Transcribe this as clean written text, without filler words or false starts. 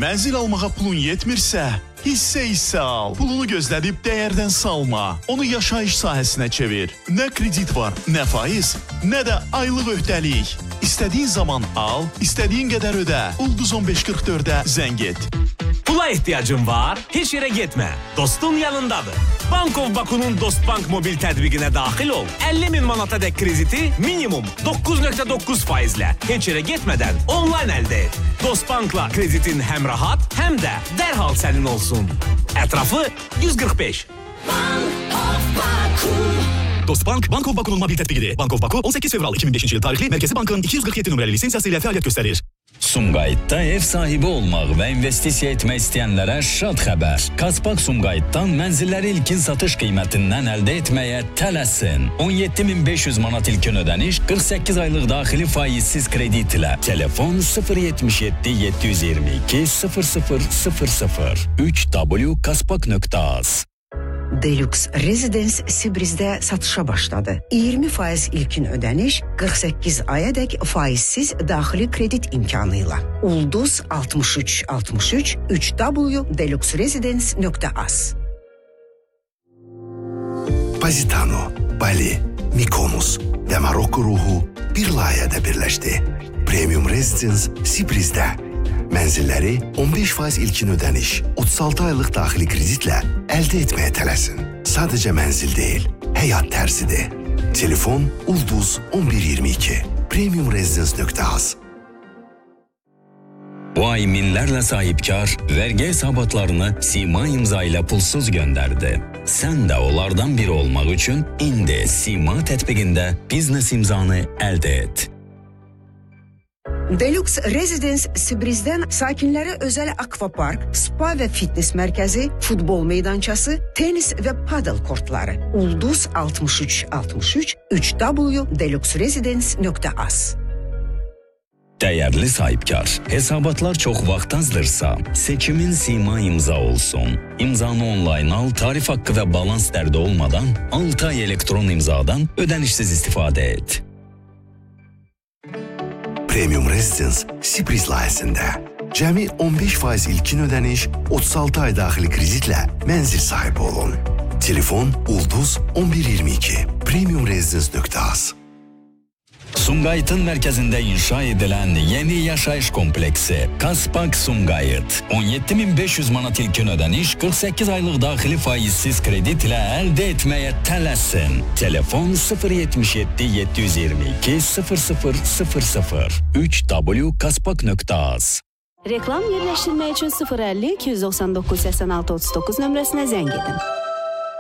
Mənzil almağa pulun yetmirsə, hissə al. Pulunu gözlədib dəyərdən salma. Onu yaşayış sahəsinə çevir. Nə kredit var, nə faiz, nə də aylıq öhdəlik. İstədiyin zaman al, istədiyin qədər ödə. Ulduz 1544-ə zəng et. Pula ihtiyacın var, heç yerə getmə. Dostun yanındadır. Bank of Baku'nun Dostbank mobil tədbiqinə daxil ol. 50.000 manata dək krediti minimum 9.9 faizlə heç yerə getmədən onlayn əldə et. Dostbankla kreditin həm rahat, həm də dərhal sənin olsun. Ətrafı 145. Bank of Baku. Dostbank, Bank of Baku'nun mobil tətbiqidir. Bank of Baku 18 fevral 2005 yıl tarixli Mərkəzi Bankın 247 nömrəli lisensiyası ilə fəaliyyət göstərir. Sumqayıtda ev sahibi olmaq və investisiya etmək istəyənlərə şad xəbər. Kaspak Sumqayıtdan mənzilləri ilkin satış qiymətindən əldə etməyə tələsin. 17.500 manat ilkin ödəniş, 48 aylıq daxili faizsiz kredit ilə. Telefon 077 722 0000 3w.kaspak.az. Deluxe Residence Sibrizdə satışa başladı. 20% ilkin ödəniş, 48 ayadək faizsiz daxili kredit imkanı ilə. Ulduz 6363 3w.deluxeresidence.az. Positano, Bali, Mykonos və Marokko ruhu bir layihədə birləşdi. Premium Residence Sibrizdə. Mənzilləri 15% ilkin ödəniş, 36 aylıq daxili kreditlə əldə etməyə tələsin. Sadəcə mənzil deyil, həyat tərzidir. Telefon Ulduz 1122, premiumresidence.az. Bu ay minlərlə sahibkar vergi hesabatlarını Sima imza ilə pulsuz göndərdi. Sən də onlardan biri olmaq üçün indi Sima tətbiqində biznes imzanı əldə et. Deluxe Residence Sibrizdən sakinlərə özəl akvapark, spa və fitness mərkəzi, futbol meydançası, tenis və padel kortları. Ulduz 6363 3w.deluxeresidence.az. Dəyərli sahibkar, hesabatlar çox vaxt azdırsa, seçimin Sima imza olsun. İmzanı onlayn al, tarif haqqı və balans dərdi olmadan 6 ay elektron imzadan ödənişsiz istifadə et. Premium Residence Sibriz layihəsində cəmi 15% ilkin ödəniş, 36 ay daxili kreditlə mənzil sahibi olun. Telefon Ulduz 1122, premiumresidence.az. Sumqayıtın mərkəzində inşa edilən yeni yaşayış kompleksi Kaspak Sumqayıt. 17.500 manat ilkin ödəniş, 48 aylıq daxili faizsiz kredit ilə əldə etməyə tələsin. Telefon 077 722 0000 3w.kaspak.az. Reklam yerləşdirmək üçün 050 299 86 39 nömrəsinə zəng edin.